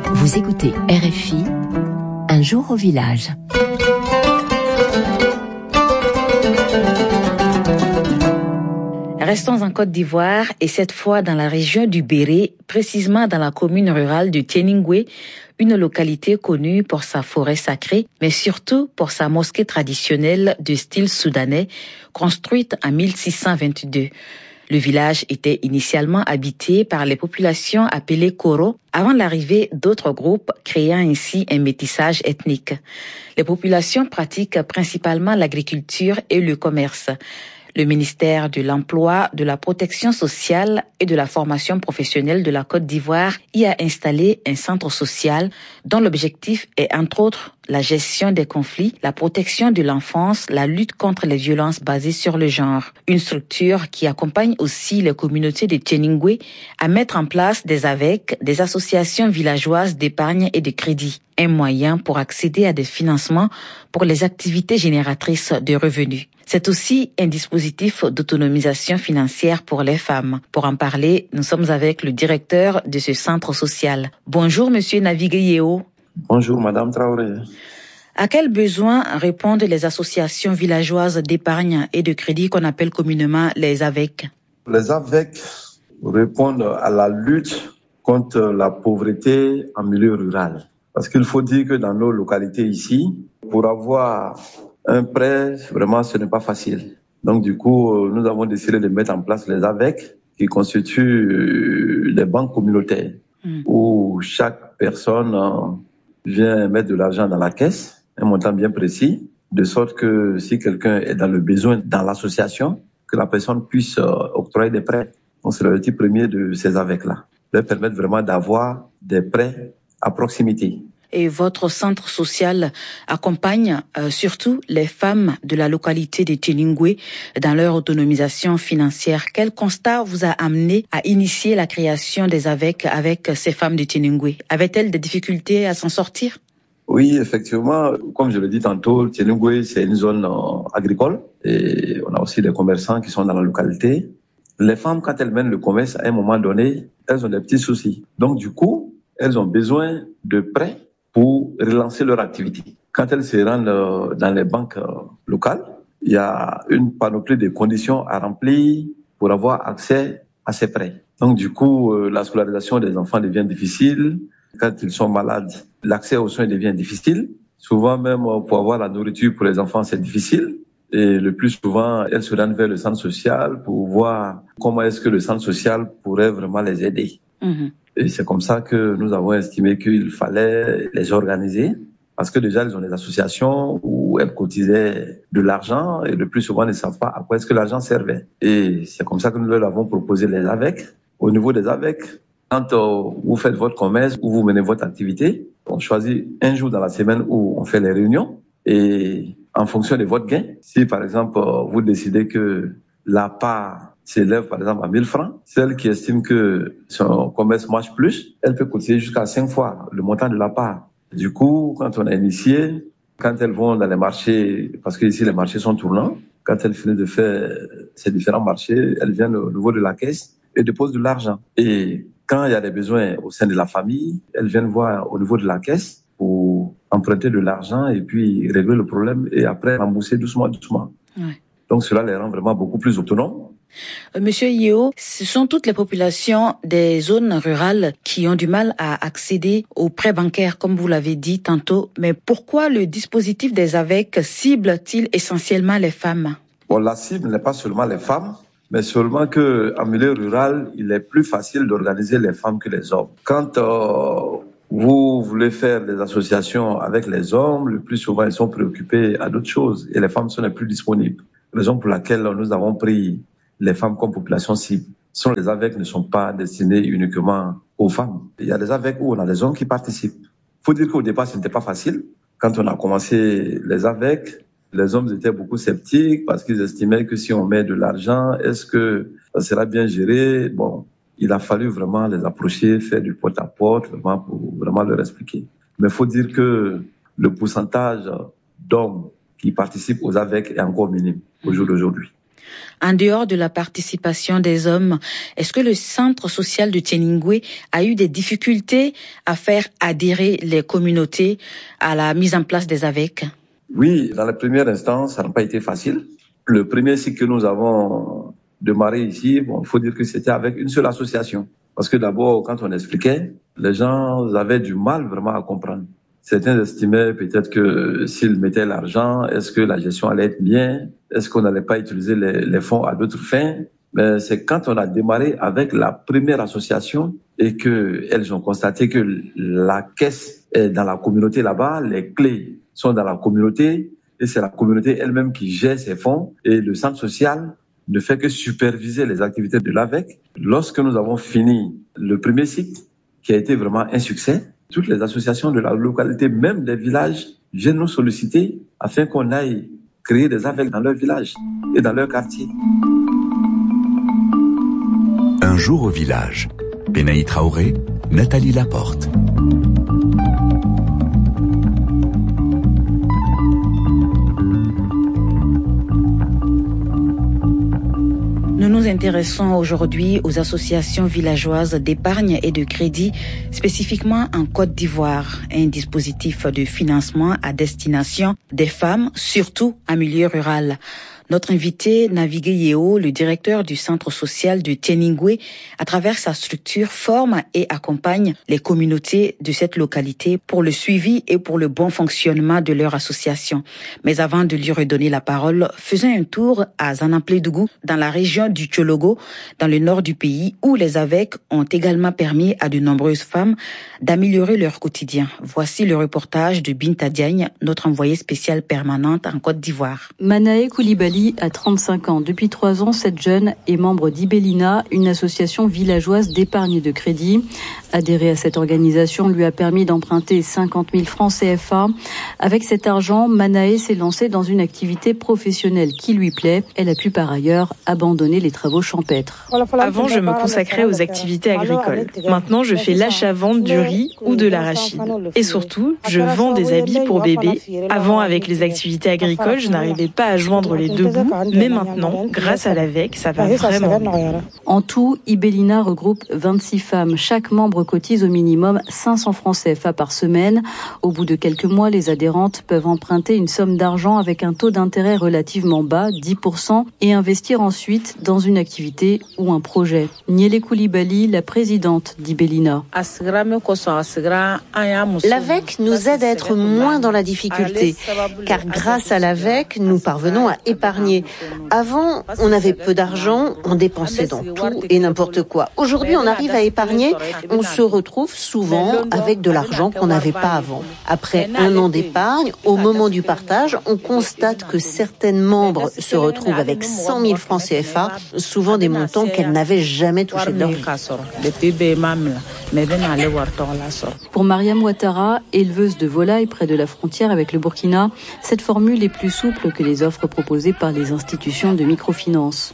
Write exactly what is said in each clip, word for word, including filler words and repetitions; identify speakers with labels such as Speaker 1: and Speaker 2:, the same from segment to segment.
Speaker 1: Vous écoutez R F I, un jour au village.
Speaker 2: Restons en Côte d'Ivoire et cette fois dans la région du Béré, précisément dans la commune rurale de Tieningwe, une localité connue pour sa forêt sacrée, mais surtout pour sa mosquée traditionnelle de style soudanais, construite en mille six cent vingt-deux. Le village était initialement habité par les populations appelées Koro avant l'arrivée d'autres groupes, créant ainsi un métissage ethnique. Les populations pratiquent principalement l'agriculture et le commerce. Le ministère de l'Emploi, de la Protection sociale et de la formation professionnelle de la Côte d'Ivoire y a installé un centre social dont l'objectif est entre autres la gestion des conflits, la protection de l'enfance, la lutte contre les violences basées sur le genre. Une structure qui accompagne aussi les communautés de Tieningwe à mettre en place des A V E C, des associations villageoises d'épargne et de crédit, un moyen pour accéder à des financements pour les activités génératrices de revenus. C'est aussi un dispositif d'autonomisation financière pour les femmes. Pour en parler, nous sommes avec le directeur de ce centre social. Bonjour, monsieur Navigueyeo.
Speaker 3: Bonjour, madame Traoré.
Speaker 2: À quels besoins répondent les associations villageoises d'épargne et de crédit qu'on appelle communément les A V E C?
Speaker 3: Les A V E C répondent à la lutte contre la pauvreté en milieu rural. Parce qu'il faut dire que dans nos localités ici, pour avoir un prêt, vraiment, ce n'est pas facile. Donc, du coup, nous avons décidé de mettre en place les A V E C qui constituent des banques communautaires mmh. où chaque personne vient mettre de l'argent dans la caisse, un montant bien précis, de sorte que si quelqu'un est dans le besoin dans l'association, que la personne puisse octroyer des prêts. Donc, c'est le type premier de ces A V E C-là. Leur permettre vraiment d'avoir des prêts à proximité.
Speaker 2: Et votre centre social accompagne euh, surtout les femmes de la localité de Tieningwe dans leur autonomisation financière. Quel constat vous a amené à initier la création des A V E C avec ces femmes de Tieningwe? Avaient-elles des difficultés à s'en sortir?
Speaker 3: Oui, effectivement, comme je l'ai dit tantôt, Tieningwe, c'est une zone euh, agricole et on a aussi des commerçants qui sont dans la localité. Les femmes, quand elles mènent le commerce, à un moment donné, elles ont des petits soucis. Donc, du coup, elles ont besoin de prêts pour relancer leur activité. Quand elles se rendent dans les banques locales, il y a une panoplie de conditions à remplir pour avoir accès à ces prêts. Donc, du coup, la scolarisation des enfants devient difficile. Quand ils sont malades, l'accès aux soins devient difficile. Souvent, même pour avoir la nourriture pour les enfants, c'est difficile. Et le plus souvent, elles se rendent vers le centre social pour voir comment est-ce que le centre social pourrait vraiment les aider. Mmh. Et c'est comme ça que nous avons estimé qu'il fallait les organiser parce que déjà, ils ont des associations où elles cotisaient de l'argent et le plus souvent, ils ne savent pas à quoi est-ce que l'argent servait. Et c'est comme ça que nous leur avons proposé les A V E C. Au niveau des A V E C, quand euh, vous faites votre commerce ou vous menez votre activité, on choisit un jour dans la semaine où on fait les réunions et en fonction de votre gain, si par exemple, euh, vous décidez que la part s'élève par exemple à mille francs, celle qui estime que son commerce marche plus, elle peut cotiser jusqu'à cinq fois le montant de la part. Du coup, quand on a initié, quand elles vont dans les marchés, parce que ici les marchés sont tournants, quand elles finissent de faire ces différents marchés, elles viennent au niveau de la caisse et déposent de l'argent. Et quand il y a des besoins au sein de la famille, elles viennent voir au niveau de la caisse pour emprunter de l'argent et puis régler le problème et après rembourser doucement, doucement. Ouais. Donc cela les rend vraiment beaucoup plus autonomes.
Speaker 2: Monsieur Yeo, ce sont toutes les populations des zones rurales qui ont du mal à accéder aux prêts bancaires, comme vous l'avez dit tantôt. Mais pourquoi le dispositif des A V E C cible-t-il essentiellement les femmes?
Speaker 3: Bon, la cible n'est pas seulement les femmes, mais seulement que en milieu rural, il est plus facile d'organiser les femmes que les hommes. Quand euh, vous voulez faire des associations avec les hommes, le plus souvent ils sont préoccupés à d'autres choses et les femmes sont les plus disponibles. Raison pour laquelle nous avons pris les femmes comme population cible. Ce sont les A V E C ne sont pas destinés uniquement aux femmes. Il y a des A V E C où on a des hommes qui participent. Il faut dire qu'au départ, ce n'était pas facile. Quand on a commencé les A V E C, les hommes étaient beaucoup sceptiques parce qu'ils estimaient que si on met de l'argent, est-ce que ça sera bien géré? Bon, il a fallu vraiment les approcher, faire du porte-à-porte, vraiment pour vraiment leur expliquer. Mais il faut dire que le pourcentage d'hommes qui participent aux A V E C est encore minime au jour d'aujourd'hui.
Speaker 2: En dehors de la participation des hommes, est-ce que le centre social de Tieningwe a eu des difficultés à faire adhérer les communautés à la mise en place des A V E C?
Speaker 3: Oui, dans la première instance, ça n'a pas été facile. Le premier cycle que nous avons démarré ici, bon, il faut dire que c'était avec une seule association. Parce que d'abord, quand on expliquait, les gens avaient du mal vraiment à comprendre. Certains estimaient peut-être que s'ils mettaient l'argent, est-ce que la gestion allait être bien? Est-ce qu'on n'allait pas utiliser les, les fonds à d'autres fins? Mais c'est quand on a démarré avec la première association et que elles ont constaté que la caisse est dans la communauté là-bas, les clés sont dans la communauté et c'est la communauté elle-même qui gère ses fonds et le centre social ne fait que superviser les activités de l'A V E C. Lorsque nous avons fini le premier cycle, qui a été vraiment un succès, toutes les associations de la localité, même des villages, viennent nous solliciter afin qu'on aille créer des A V E C dans leur village et dans leur quartier.
Speaker 4: Un jour au village. Benaï Traoré, Nathalie Laporte.
Speaker 2: Nous nous intéressons aujourd'hui aux associations villageoises d'épargne et de crédit, spécifiquement en Côte d'Ivoire, un dispositif de financement à destination des femmes, surtout en milieu rural. Notre invité, Navigué Yeo, le directeur du centre social de Tieningwe, à travers sa structure, forme et accompagne les communautés de cette localité pour le suivi et pour le bon fonctionnement de leur association. Mais avant de lui redonner la parole, faisons un tour à Zanaplédougou, dans la région du Tchologo, dans le nord du pays, où les A V E C ont également permis à de nombreuses femmes d'améliorer leur quotidien. Voici le reportage de Binta Diagne, notre envoyée spéciale permanente en Côte d'Ivoire.
Speaker 5: Manae Koulibaly a trente-cinq ans. Depuis trois ans, cette jeune est membre d'Ibelina, une association villageoise d'épargne et de crédit. Adhérer à cette organisation lui a permis d'emprunter cinquante mille francs C F A. Avec cet argent, Manae s'est lancée dans une activité professionnelle qui lui plaît. Elle a pu par ailleurs abandonner les travaux champêtres.
Speaker 6: Avant, je me consacrais aux activités agricoles. Maintenant, je fais l'achat-vente du riz ou de l'arachide. Et surtout, je vends des habits pour bébés. Avant, avec les activités agricoles, je n'arrivais pas à joindre les deux bouts. Mais maintenant, grâce à l'A V E C, ça va vraiment bien.
Speaker 5: En tout, Ibelina regroupe vingt-six femmes. Chaque membre cotise au minimum cinq cents francs C F A par semaine. Au bout de quelques mois, les adhérentes peuvent emprunter une somme d'argent avec un taux d'intérêt relativement bas, dix pour cent, et investir ensuite dans une activité ou un projet. Niélé Koulibaly, la présidente d'Ibelina.
Speaker 7: L'A V E C nous aide à être moins dans la difficulté, car grâce à l'A V E C, nous parvenons à épargner. Avant, on avait peu d'argent, on dépensait dans tout et n'importe quoi. Aujourd'hui, on arrive à épargner, on se retrouve souvent avec de l'argent qu'on n'avait pas avant. Après un an d'épargne, au moment du partage, on constate que certaines membres se retrouvent avec cent mille francs C F A, souvent des montants qu'elles n'avaient jamais touchés de leur vie.
Speaker 5: Pour Mariam Ouattara, éleveuse de volailles près de la frontière avec le Burkina, cette formule est plus souple que les offres proposées par les institutions de microfinance.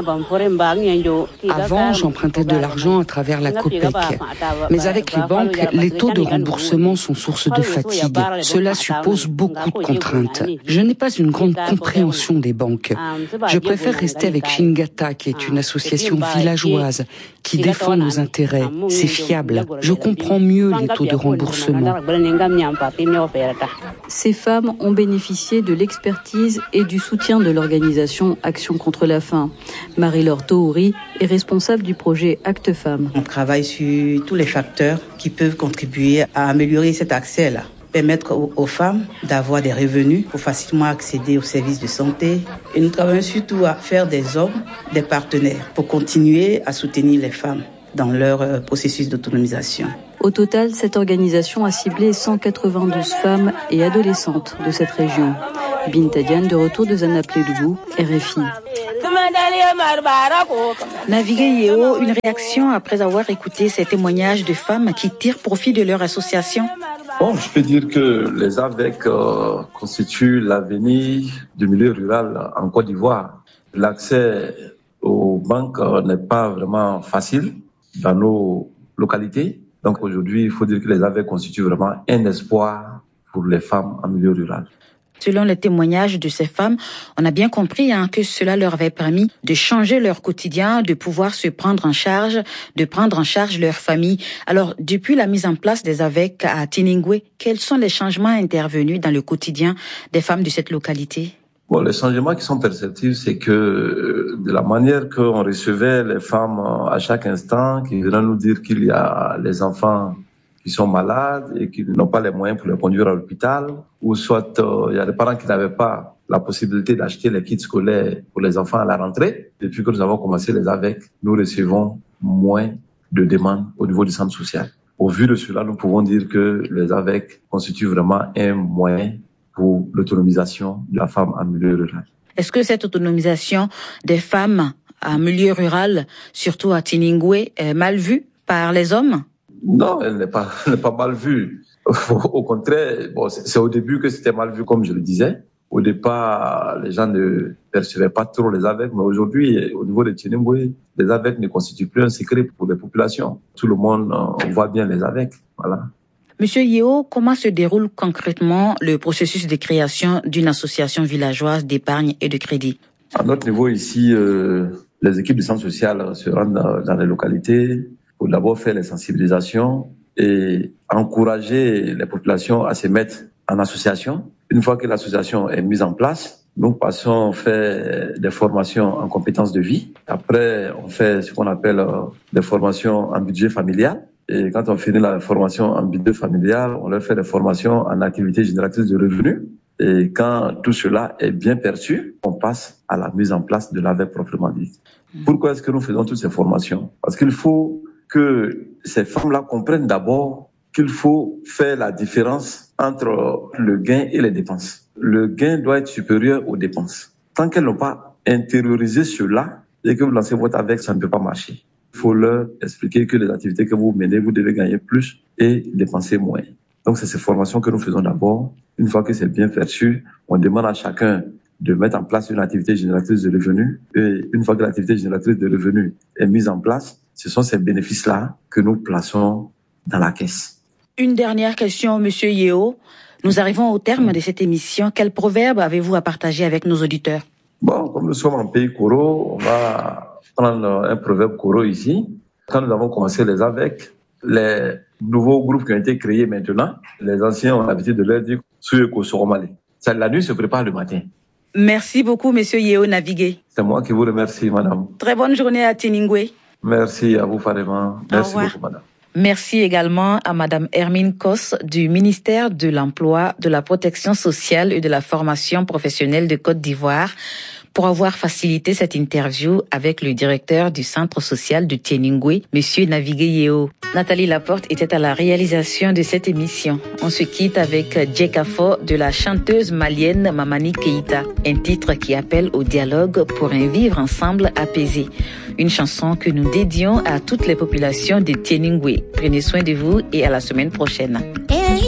Speaker 8: Avant, j'empruntais de l'argent à travers la COPEC. Mais avec les banques, les taux de remboursement sont source de fatigue. Cela suppose beaucoup de contraintes. Je n'ai pas une grande compréhension des banques. Je préfère rester avec Shingata, qui est une association villageoise qui défend nos intérêts. C'est fiable. Je comprends mieux les taux de remboursement.
Speaker 5: Ces femmes ont bénéficié de l'expertise et du soutien de l'organisation Action contre la faim. Marie-Laure Tohouri est responsable du projet Acte Femmes.
Speaker 9: On travaille sur tous les facteurs qui peuvent contribuer à améliorer cet accès-là. Permettre aux, aux femmes d'avoir des revenus pour facilement accéder aux services de santé. Et nous travaillons surtout à faire des hommes des partenaires pour continuer à soutenir les femmes dans leur euh, processus d'autonomisation.
Speaker 5: Au total, cette organisation a ciblé cent quatre-vingt-douze femmes et adolescentes de cette région. Binta Diagne, de retour de Zanaplédougou, R F I.
Speaker 2: Navigué Yeo, une réaction après avoir écouté ces témoignages de femmes qui tirent profit de leur association?
Speaker 3: Bon, je peux dire que les A V E C euh, constituent l'avenir du milieu rural en Côte d'Ivoire. L'accès aux banques euh, n'est pas vraiment facile dans nos localités. Donc aujourd'hui, il faut dire que les A V E C constituent vraiment un espoir pour les femmes en milieu rural.
Speaker 2: Selon les témoignages de ces femmes, on a bien compris hein, que cela leur avait permis de changer leur quotidien, de pouvoir se prendre en charge, de prendre en charge leur famille. Alors, depuis la mise en place des A V E C à Tiningwe, quels sont les changements intervenus dans le quotidien des femmes de cette localité?
Speaker 3: Bon, les changements qui sont perceptibles, c'est que de la manière qu'on recevait les femmes à chaque instant, qui venaient nous dire qu'il y a les enfants qui sont malades et qui n'ont pas les moyens pour les conduire à l'hôpital, ou soit euh, il y a des parents qui n'avaient pas la possibilité d'acheter les kits scolaires pour les enfants à la rentrée. Depuis que nous avons commencé les A V E C, nous recevons moins de demandes au niveau du centre social. Au vu de cela, nous pouvons dire que les A V E C constituent vraiment un moyen pour l'autonomisation de la femme en milieu rural.
Speaker 2: Est-ce que cette autonomisation des femmes en milieu rural, surtout à Tiningwe, est mal vue par les hommes?
Speaker 3: Non, elle n'est pas, elle n'est pas mal vue. Au contraire, bon, c'est au début que c'était mal vu, comme je le disais. Au départ, les gens ne percevaient pas trop les A V E C, mais aujourd'hui, au niveau de Tiningwe, les A V E C ne constituent plus un secret pour les populations. Tout le monde euh, voit bien les A V E C. Voilà.
Speaker 2: Monsieur Yeo, comment se déroule concrètement le processus de création d'une association villageoise d'épargne et de crédit?
Speaker 3: À notre niveau ici, euh, les équipes du centre social se rendent dans, dans les localités pour d'abord faire les sensibilisations et encourager les populations à se mettre en association. Une fois que l'association est mise en place, nous passons faire des formations en compétences de vie. Après, on fait ce qu'on appelle euh, des formations en budget familial. Et quand on finit la formation en budget familial, on leur fait des formations en activité génératrice de revenus. Et quand tout cela est bien perçu, on passe à la mise en place de l'A V E C proprement dite. Pourquoi est-ce que nous faisons toutes ces formations? Parce qu'il faut que ces femmes-là comprennent d'abord qu'il faut faire la différence entre le gain et les dépenses. Le gain doit être supérieur aux dépenses. Tant qu'elles n'ont pas intériorisé cela, et que vous lancez votre A V E C, ça ne peut pas marcher. Il faut leur expliquer que les activités que vous menez, vous devez gagner plus et dépenser moins. Donc, c'est ces formations que nous faisons d'abord. Une fois que c'est bien perçu, on demande à chacun de mettre en place une activité génératrice de revenus. Et une fois que l'activité génératrice de revenus est mise en place, ce sont ces bénéfices-là que nous plaçons dans la caisse.
Speaker 2: Une dernière question, Monsieur Yeo. Nous arrivons au terme de cette émission. Quel proverbe avez-vous à partager avec nos auditeurs?
Speaker 3: Bon, comme nous sommes en pays Koro, on va prendre un proverbe Koro ici. Quand nous avons commencé les A V E C, les nouveaux groupes qui ont été créés maintenant, les anciens ont l'habitude de leur dire « Suyo Soromale ». La nuit se prépare le matin.
Speaker 2: Merci beaucoup, Monsieur Yeo Navigué.
Speaker 3: C'est moi qui vous remercie, madame.
Speaker 2: Très bonne journée à Tiningwe.
Speaker 3: Merci à vous, Fadema. Merci beaucoup, madame.
Speaker 2: Merci également à Madame Hermine Kos du ministère de l'Emploi, de la Protection sociale et de la formation professionnelle de Côte d'Ivoire pour avoir facilité cette interview avec le directeur du centre social de Tiningwe, Monsieur Navigué Yeo. Nathalie Laporte était à la réalisation de cette émission. On se quitte avec Djekafo de la chanteuse malienne Mamani Keïta, un titre qui appelle au dialogue pour un vivre ensemble apaisé. Une chanson que nous dédions à toutes les populations de Tiningwe. Prenez soin de vous et à la semaine prochaine.